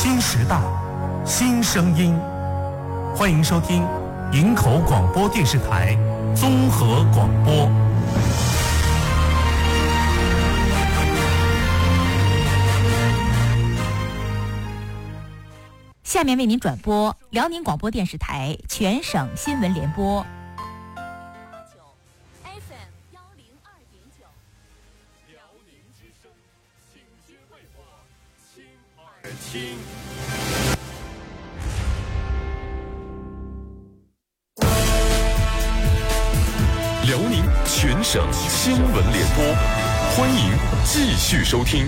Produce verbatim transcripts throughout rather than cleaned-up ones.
新时代，新声音，欢迎收听营口广播电视台综合广播。 下面为您转播辽宁广播电视台全省新闻联播。 辽宁全省新闻联播，欢迎继续收听。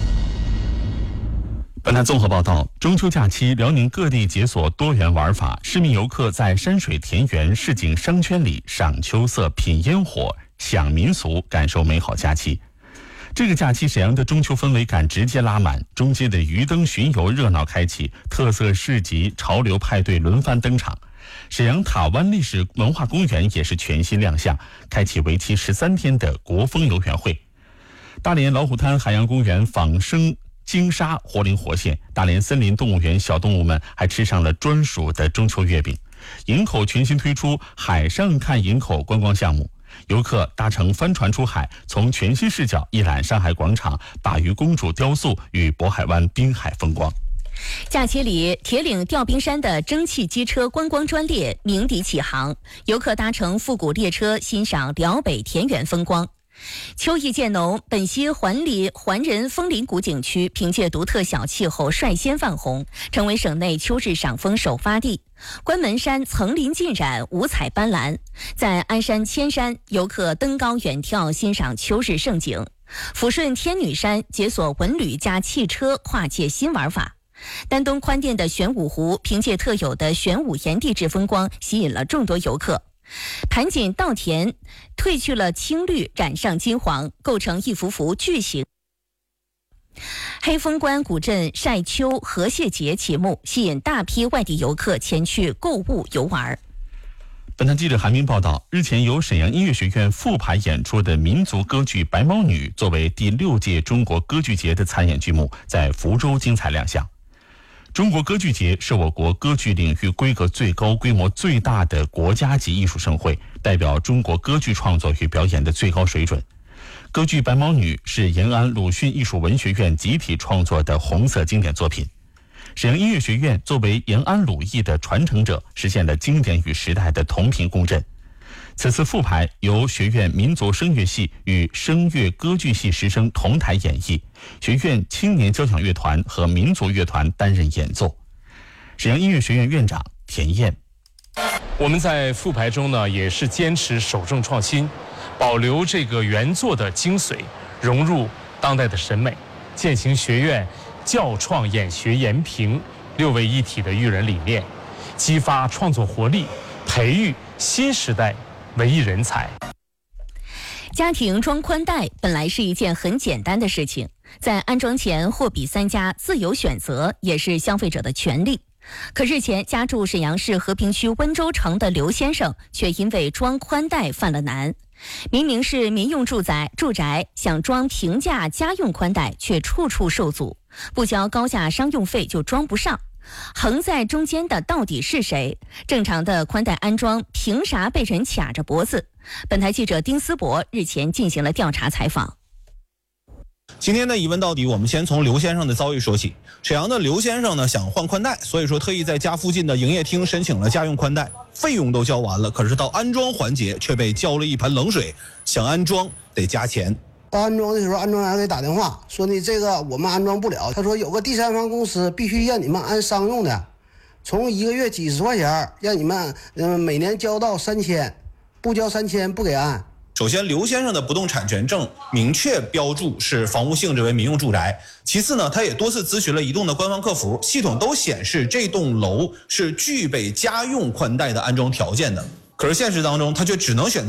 本台综合报道，中秋假期，辽宁各地解锁多元玩法，市民游客在山水田园、市井商圈里赏秋色、品烟火、享民俗，感受美好假期。这个假期，沈阳的中秋氛围感直接拉满，中街的鱼灯巡游热闹开启，特色市集、潮流派对轮番登场。沈阳塔湾历史文化公园也是全新亮相，开启为期十三天的国风游园会。大连老虎滩海洋公园仿生鲸鲨活灵活现，大连森林动物园小动物们还吃上了专属的中秋月饼。营口全新推出海上看营口观光项目，游客搭乘帆船出海，从全新视角一览上海广场、鲅鱼公主雕塑与渤海湾滨海风光。 假期里，铁岭吊冰山的蒸汽机车观光专列鸣笛启航，游客搭乘复古列车欣赏辽北田园风光。秋意渐浓，本溪环里环仁枫林谷景区凭借独特小气候率先泛红，成为省内秋日赏枫首发地。关门山层林尽染，五彩斑斓。在鞍山千山，游客登高远眺，欣赏秋日盛景。抚顺天女山解锁文旅加汽车跨界新玩法。丹东宽甸的玄武湖凭借特有的玄武岩地质风光，吸引了众多游客。盘锦稻田褪去了青绿，染上金黄，构成一幅幅巨型。黑风关古镇晒秋河蟹节启幕，吸引大批外地游客前去购物游玩。 本台记者韩明报道，日前由沈阳音乐学院复排演出的民族歌剧《白毛女》作为第六届中国歌剧节的参演剧目，在福州精彩亮相。中国歌剧节是我国歌剧领域规格最高、规模最大的国家级艺术盛会，代表中国歌剧创作与表演的最高水准。歌剧《白毛女》是延安鲁迅艺术文学院集体创作的红色经典作品。沈阳音乐学院作为延安鲁艺的传承者，实现了经典与时代的同频共振。此次复排由学院民族声乐系与声乐歌剧系师生同台演绎，学院青年交响乐团和民族乐团担任演奏。沈阳音乐学院院长田燕： 我们在复排中呢，也是坚持首重创新，保留这个原作的精髓，融入当代的审美，践行学院教创演学研评六位一体的育人理念，激发创作活力，培育新时代文艺人才。 家庭装宽带本来是一件很简单的事情，在安装前货比三家，自由选择也是消费者的权利。可日前家住沈阳市和平区温州城的刘先生却因为装宽带犯了难。明明是民用住宅，住宅想装平价家用宽带却处处受阻，不交高价商用费就装不上。横在中间的到底是谁？正常的宽带安装凭啥被人卡着脖子？本台记者丁思博日前进行了调查采访。 今天的一问到底，我们先从刘先生的遭遇说起。沈阳的刘先生呢，想换宽带，所以说特意在家附近的营业厅申请了家用宽带，费用都交完了，可是到安装环节却被浇了一盆冷水，想安装得加钱。 到安装的时候，安装员给打电话说你这个我们安装不了，他说有个第三方公司必须让你们安商用的，从一个月几十块钱让你们嗯每年交到三千，不交三千不给安。 首先，刘先生的不动产权证明确标注是房屋性质为民用住宅。其次呢，他也多次咨询了移动的官方客服，系统都显示这栋楼是具备家用宽带的安装条件的。可是现实当中，他却只能选择